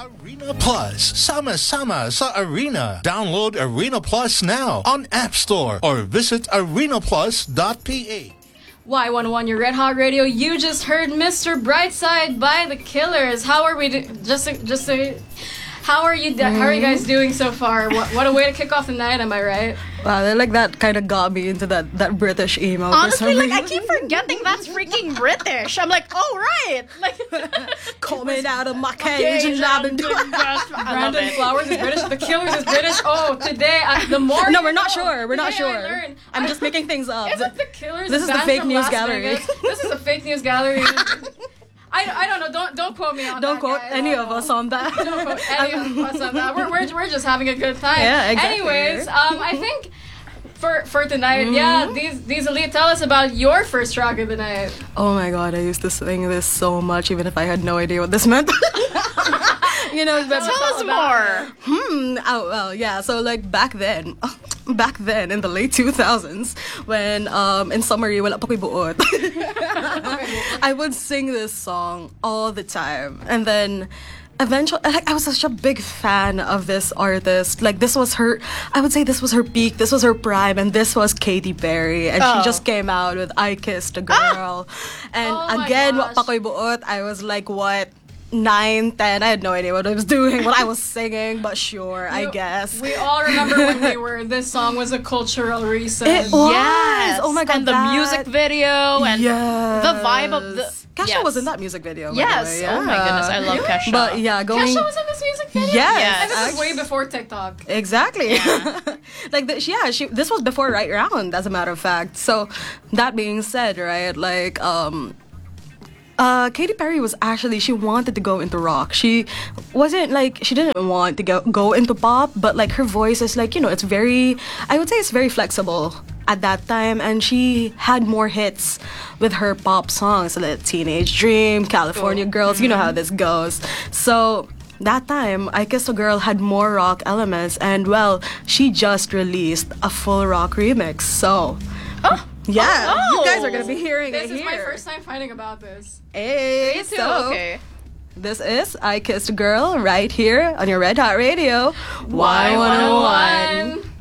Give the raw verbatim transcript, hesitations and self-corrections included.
Arena Plus. Sama-sama sa Arena. Download Arena Plus now on App Store or visit arena plus dot p h. Y one oh one, your Red Hot Radio. You just heard Mister Brightside by The Killers. How are we do- just just say how are you how are you guys doing so far? What, what a way to kick off the night, am I right? Wow, they like that kind of got me into that, that British emo. Honestly, like I keep forgetting that's freaking British. I'm like, oh right, like coming out of my cage and Robin. Brandon Flowers is British. The Killers is British. Oh, today uh, the more no, you we're not know, sure. We're not today I sure. learned. I'm just making things up. Isn't The Killers? This a is the band fake from news Las gallery. Vegas? This is a fake news gallery. I, I don't know. Don't don't quote me on Don't that. quote guys. any Oh, of no. us on that. Don't quote any of us on that. We're, we're, we're just having a good time. Yeah, exactly. Anyways, um, I think for for tonight, Mm-hmm. yeah, these these elite, tell us about your first rock of the night. Oh my god, I used to sing this so much, even if I had no idea what this meant. You know, but tell us more. Hmm. Oh well, yeah. So like back then, back then in the late two thousands, when um in summary wala pa ko'y buot, I would sing this song all the time, and then. Eventually, like, I was such a big fan of this artist. Like, this was her, I would say this was her peak, this was her prime, and this was Katy Perry. And Oh. she just came out with I Kissed a Girl. And Oh my again, gosh. wa pa ko'y buot, I was like, what? Nine, ten. I had no idea what I was doing, what I was singing, but sure, I You- guess. We all remember when we were. This song was a cultural reset. It was. Yes. Oh my god. And the that- music video and yes. the vibe of the Kesha yes. was in that music video. by the Yes. way, Oh my yeah. goodness, I love Kesha. But yeah, going. Kesha was in this music video. Yes. Yes. And this is act- way before TikTok. Exactly. Yeah. Like the, yeah, she this was before Right Round, as a matter of fact. So that being said, right, like um uh Katy Perry was actually, she wanted to go into rock. She wasn't like, she didn't want to go go into pop, but like her voice is like, you know, it's very, I would say it's very flexible at that time, and she had more hits with her pop songs like Teenage Dream, California Girls, you know how this goes. So that time, I Kissed a Girl had more rock elements, and well, she just released a full rock remix. So, yeah, Oh. you guys are gonna be hearing This it is here. my first time finding about this. Hey, Me too. so Okay. this is I Kissed a Girl right here on your Red Hot Radio. Y one oh one.